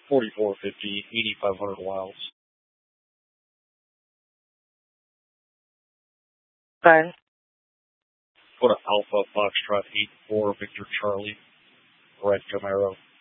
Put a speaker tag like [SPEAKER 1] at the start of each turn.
[SPEAKER 1] 4450, 8500 miles.
[SPEAKER 2] Okay.
[SPEAKER 1] Go to Alpha Foxtrot 84 Victor Charlie, red Camaro.